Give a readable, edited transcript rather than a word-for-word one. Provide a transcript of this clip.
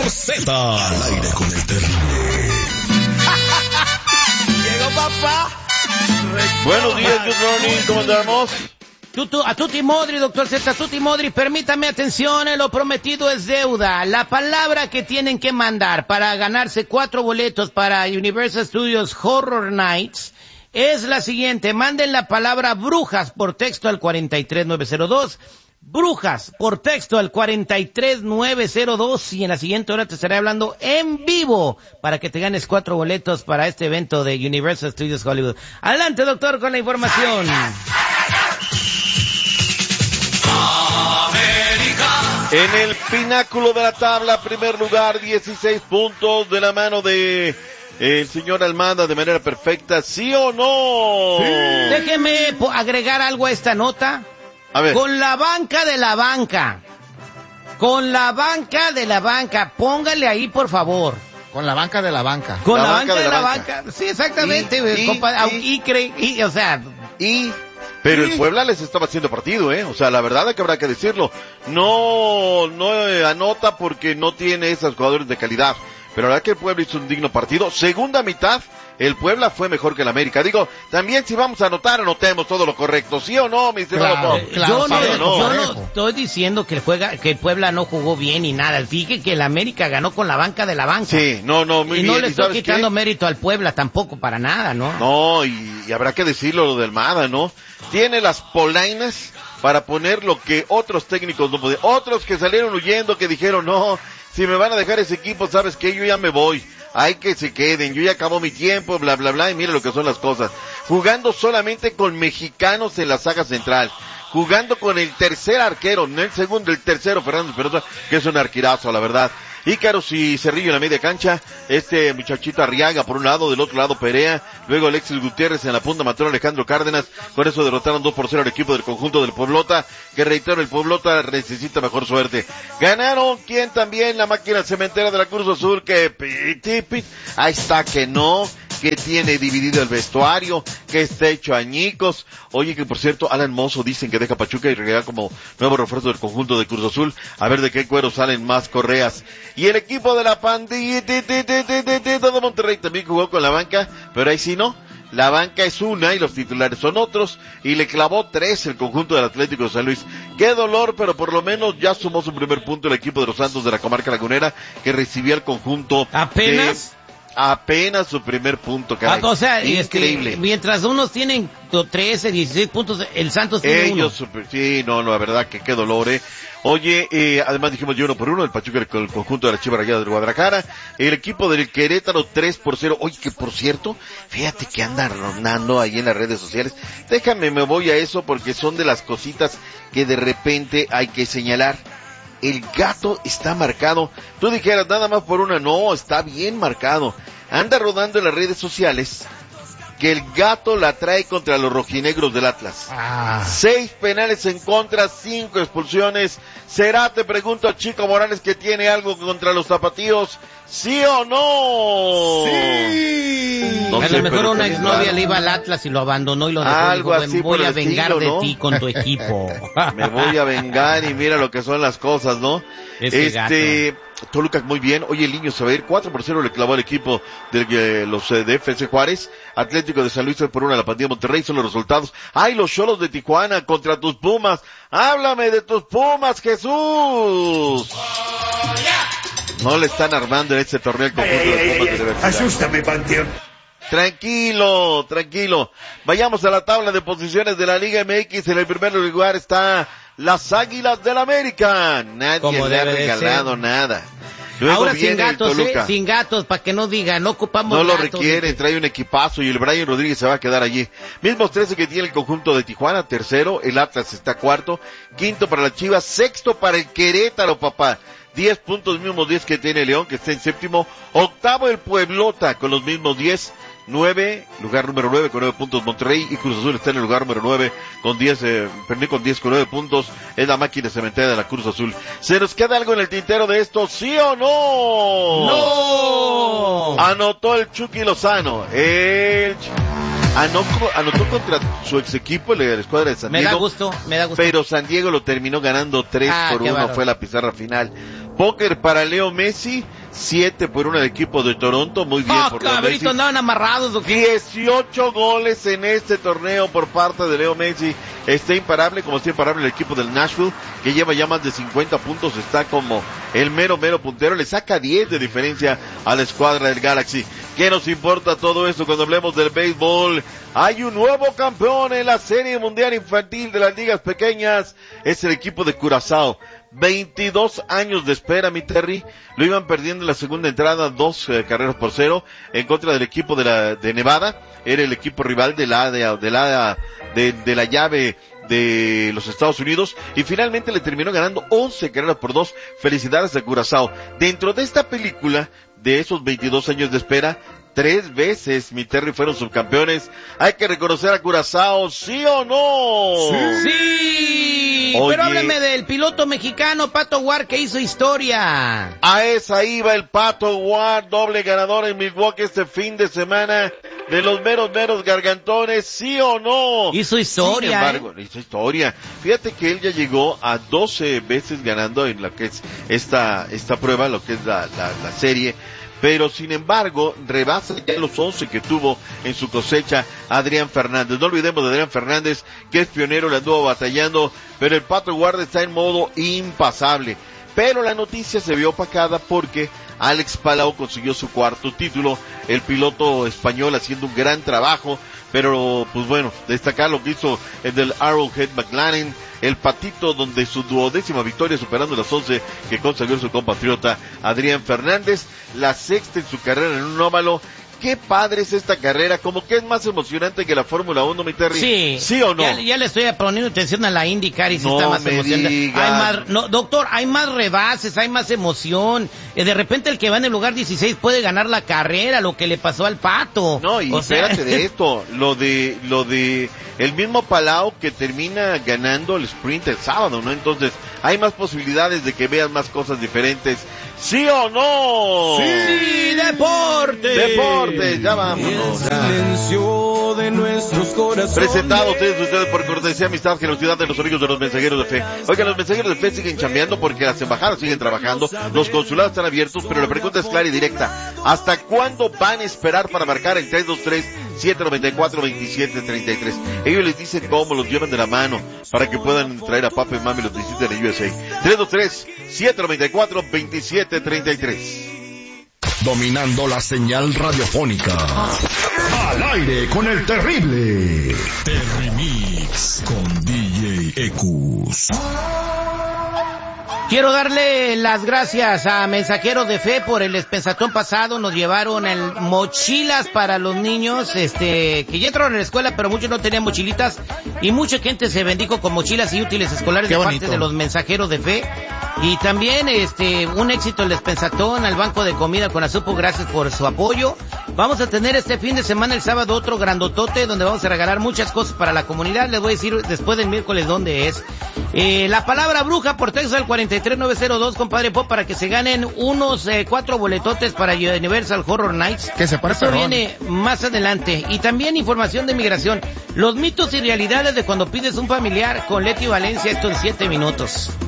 Z. Al aire con el terrible. Llegó papá. Buenos días, good morning, ¿cómo andamos? A tutti modri, doctor Z, tutti modri, permítame atención, lo prometido es deuda. La palabra que tienen que mandar para ganarse 4 boletos para Universal Studios Horror Nights es la siguiente. Manden la palabra brujas por texto al 43902. Brujas por texto al 43902 y en la siguiente hora te estaré hablando en vivo para que te ganes 4 boletos para este evento de Universal Studios Hollywood. Adelante, doctor, con la información. En el pináculo de la tabla, primer lugar, 16 puntos de la mano de el señor Almada de manera perfecta, ¿sí o no? Sí. Déjeme agregar algo a esta nota. A ver. Con la banca de la banca. Con la banca de la banca. Póngale ahí, por favor. Con la banca de la banca. Con la banca de la banca. Sí, exactamente. Pero el Puebla les estaba haciendo partido, o sea, la verdad es que habrá que decirlo. No anota porque no tiene esos jugadores de calidad. Pero la verdad que el Puebla hizo un digno partido. Segunda mitad, el Puebla fue mejor que el América. Digo, también si vamos a anotar, anotemos todo lo correcto. ¿Sí o no, mi estimado? Yo no estoy diciendo que el Puebla no jugó bien ni nada. Dije que el América ganó con la banca de la banca. Sí, muy bien. Y no le estoy quitando mérito al Puebla tampoco para nada, ¿no? No, y habrá que decirlo lo del Almada, ¿no? Tiene las polainas para poner lo que otros técnicos no podían. Otros que salieron huyendo, que dijeron, no, si me van a dejar ese equipo, ¿sabes qué? Yo ya me voy. Hay que se queden, yo ya acabó mi tiempo, bla, bla, bla, y mira lo que son las cosas. Jugando solamente con mexicanos en la saga central. Jugando con el tercer arquero, no el segundo, el tercero, Fernando Espinosa, que es un arquerazo, la verdad. Ícaros y Cerrillo en la media cancha, este muchachito Arriaga por un lado, del otro lado Perea, luego Alexis Gutiérrez en la punta, mató a Alejandro Cárdenas, con eso derrotaron 2-0 al equipo del conjunto del Pueblota, que reitero, el Pueblota necesita mejor suerte. Ganaron, ¿quién también? La máquina cementera de la Cruz Azul, que ahí está, que no, que tiene dividido el vestuario, que está hecho añicos. Oye, que por cierto, Alan Mozo dicen que deja Pachuca y regresa como nuevo refuerzo del conjunto de Cruz Azul, a ver de qué cuero salen más correas. Y el equipo de la pandilla de Monterrey también jugó con la banca, pero ahí sí no. La banca es una y los titulares son otros, y le clavó 3 el conjunto del Atlético de San Luis. Qué dolor, pero por lo menos ya sumó su primer punto el equipo de los Santos de la comarca lagunera, que recibía el conjunto. Apenas su primer punto, caray. O sea, increíble. Mientras unos tienen 13, 16 puntos, el Santos tiene uno. Sí, no, la verdad que qué dolor, Oye, además dijimos yo 1-1, el Pachuca con el conjunto de la Chivas Rayadas del Guadalajara, el equipo del Querétaro 3-0. Oye, que por cierto, fíjate que anda rondando ahí en las redes sociales. Déjame, me voy a eso porque son de las cositas que de repente hay que señalar. El gato está marcado. Tú dijeras nada más por una, no, está bien marcado. Anda rodando en las redes sociales que el gato la trae contra los rojinegros del Atlas. 6 penales en contra, 5 expulsiones. ¿Será, te pregunto a Chico Morales, que tiene algo contra los tapatíos? ¿Sí o no? Sí. No sé, a lo mejor una exnovia le iba al Atlas y lo abandonó y lo dejó. Algo así, me voy a vengar estilo, de ti con tu equipo. Me voy a vengar y mira lo que son las cosas, ¿no? Gato. Toluca muy bien. Oye, el niño se va a ir 4-0, le clavó al equipo de los de FC Juárez. Atlético de San Luis 3-1 a la pandilla de Monterrey, son los resultados. ¡Ay, los Xolos de Tijuana contra tus Pumas! ¡Háblame de tus Pumas, Jesús! No le están armando en este torneo el conjunto de Pumas de Universidad. Asústame, Panteón. Tranquilo. Vayamos a la tabla de posiciones de la Liga MX. En el primer lugar está las Águilas del América. Nadie le ha regalado nada. Luego ahora viene sin gatos, para que no digan, no ocupamos gatos. No lo requieren, trae un equipazo y el Brian Rodríguez se va a quedar allí. Mismos 13 que tiene el conjunto de Tijuana, tercero, el Atlas está cuarto, quinto para las Chivas, sexto para el Querétaro, papá. 10 puntos, mismos 10 que tiene León, que está en séptimo. Octavo el Pueblota, con los mismos 10. 9, lugar número 9 con 9 puntos Monterrey, y Cruz Azul está en el lugar número 9 con 10, con 9 puntos, es la máquina cementera de la Cruz Azul. ¿Se nos queda algo en el tintero de esto, sí o no? ¡No! Anotó el Chucky Lozano, anotó contra su ex equipo, la escuadra de San Diego. Me da gusto. Pero San Diego lo terminó ganando 3-1, fue la pizarra final. Póker para Leo Messi, 7-1 el equipo de Toronto, muy bien por Leo Messi. Cabrito, andaban amarrados, ¿o qué? 18 goles en este torneo por parte de Leo Messi. Está imparable, como está imparable el equipo del Nashville, que lleva ya más de 50 puntos, está como el mero puntero, le saca 10 de diferencia a la escuadra del Galaxy. ¿Qué nos importa todo esto cuando hablemos del béisbol? Hay un nuevo campeón en la Serie Mundial Infantil de las ligas pequeñas, es el equipo de Curazao. 22 años de espera, mi Terry, lo iban perdiendo en la segunda entrada 2 carreras por 0 en contra del equipo de Nevada, era el equipo rival de la llave de los Estados Unidos, y finalmente le terminó ganando 11 carreras por 2, felicidades a Curazao. Dentro de esta película, de esos 22 años de espera, 3 veces, mi Terry, fueron subcampeones. Hay que reconocer a Curazao, ¿sí o no? Sí. Oye, pero háblame del piloto mexicano Pato Ward, que hizo historia. A esa iba el Pato Ward, doble ganador en Milwaukee este fin de semana, de los meros gargantones, ¿sí o no? Hizo historia. Sin embargo, hizo historia. Fíjate que él ya llegó a 12 veces ganando en lo que es esta prueba, lo que es la serie. Pero sin embargo, rebasa ya los 11 que tuvo en su cosecha Adrián Fernández. No olvidemos de Adrián Fernández, que es pionero, le anduvo batallando, pero el Pato Ward está en modo impasable. Pero la noticia se vio opacada porque Alex Palau consiguió su 4º título, el piloto español haciendo un gran trabajo, pero pues bueno, destacar lo que hizo el del Arrowhead McLaren, el Patito, donde su 12ª victoria superando las 11 que consiguió su compatriota Adrián Fernández, la 6ª en su carrera en un óvalo. Qué padre es esta carrera, como que es más emocionante que la Fórmula 1, mi Terry. Sí. ¿Sí o no? Ya le estoy poniendo atención a la IndyCar y sí no está más me emocionante. Digas. Doctor, hay más rebases, hay más emoción. De repente el que va en el lugar 16 puede ganar la carrera, lo que le pasó al Pato. No, y espérate de esto, lo de el mismo Palau que termina ganando el sprint el sábado, ¿no? Entonces, hay más posibilidades de que veas más cosas diferentes. ¿Sí o no? Sí, deporte, ya vámonos. Silencio de nuestros corazones. Presentado ustedes por cortesía, amistad, generosidad de los amigos de los mensajeros de fe. Oigan, los mensajeros de fe siguen chambeando porque las embajadas siguen trabajando, los consulados están abiertos, pero la pregunta es clara y directa. ¿Hasta cuándo van a esperar para marcar el 323-794-2733? Ellos les dicen cómo los llevan de la mano para que puedan traer a papá y mami los visiten en USA. 323-794-2733. Dominando la señal radiofónica. Al aire con el terrible. Terrimix con DJ Ecus. Quiero darle las gracias a Mensajeros de Fe por el despensatón pasado. Nos llevaron mochilas para los niños, que ya entraron en la escuela, pero muchos no tenían mochilitas, y mucha gente se bendijo con mochilas y útiles escolares de parte de los Mensajeros de Fe. Y también, un éxito el despensatón al Banco de Comida con Azupo, gracias por su apoyo. Vamos a tener este fin de semana, el sábado, otro grandotote, donde vamos a regalar muchas cosas para la comunidad. Les voy a decir después del miércoles dónde es. La palabra bruja por texto al 43902, compadre Pop, para que se ganen unos 4 boletotes para Universal Horror Nights. Que se pare Eso perrón. viene más adelante. Y también información de migración. Los mitos y realidades de cuando pides un familiar con Leti Valencia, esto en 7 minutos.